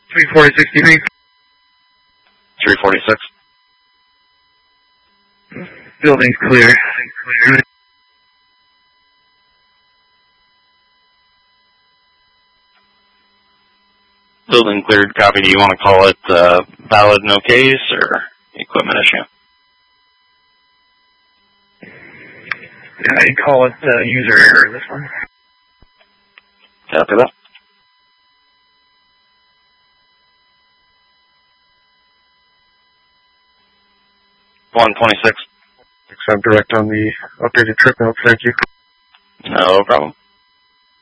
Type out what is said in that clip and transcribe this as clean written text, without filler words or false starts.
34063. 346. Building's clear. Building cleared, copy. Do you want to call it valid no case or equipment issue? Yeah, you call it user error, this one. Copy that. $126. I'm direct on the updated trip notes, thank you. No problem.